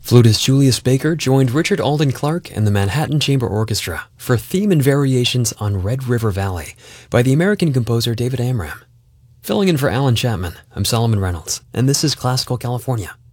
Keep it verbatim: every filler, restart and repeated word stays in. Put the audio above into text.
Flutist Julius Baker joined Richard Alden Clark and the Manhattan Chamber Orchestra for Theme and Variations on Red River Valley by the American composer David Amram. Filling in for Alan Chapman, I'm Solomon Reynolds, and this is Classical California.